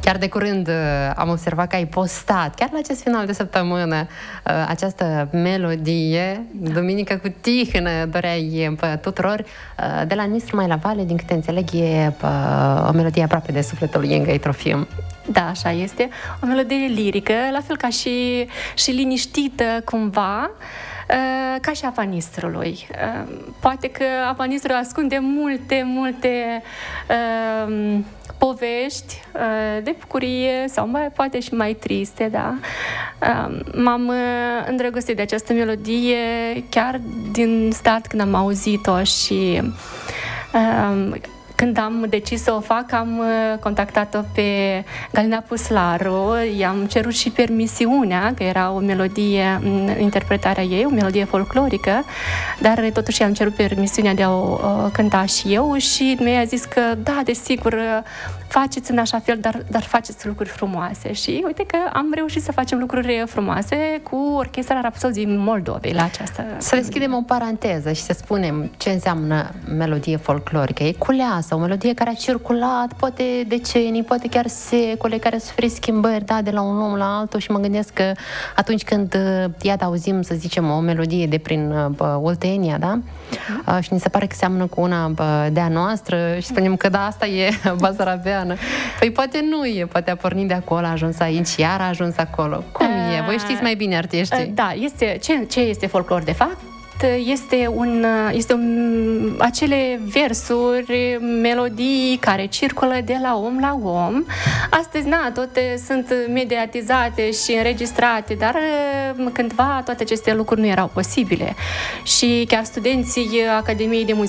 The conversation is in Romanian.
Chiar de curând am observat că ai postat, chiar la acest final de săptămână, această melodie, Duminică cu Tihnă, doreai tuturor, de la Nistru mai la Vale, din câte înțeleg, e o melodie aproape de sufletul Ingei Trofim. Da, așa este. O melodie lirică, la fel ca și liniștită cumva, ca și Apa Nistrului. Poate că Apa Nistrului ascunde multe povești de bucurie sau poate și mai triste, da. M-am îndrăgostit de această melodie chiar din start când am auzit-o și când am decis să o fac, am contactat-o pe Galina Puslaru, i-am cerut și permisiunea, că era o melodie, interpretarea ei, o melodie folclorică, dar totuși am cerut permisiunea de a o cânta și eu și mi-a zis că da, desigur, faceți în așa fel, dar faceți lucruri frumoase. Și uite că am reușit să facem lucruri frumoase cu Orchestra Rapsozii Moldovei la această... Să deschidem o paranteză și să spunem ce înseamnă melodie folclorică. E culeasă, o melodie care a circulat poate decenii, poate chiar secole, care a suferit schimbări, da, de la un om la altul și mă gândesc că atunci când iată auzim, să zicem, o melodie de prin Oltenia, da? Și ni se pare că seamănă cu una de-a noastră și spunem că da, asta e basarabeană. Păi poate nu e, poate a pornit de acolo, a ajuns aici, iar a ajuns acolo. Cum e? Voi știți mai bine, artiștii. Da, ce este folclor de fapt? Este acele versuri, melodii care circulă de la om la om. Astăzi, toate sunt mediatizate și înregistrate, dar cândva toate aceste lucruri nu erau posibile. Și chiar studenții Academiei de Muzică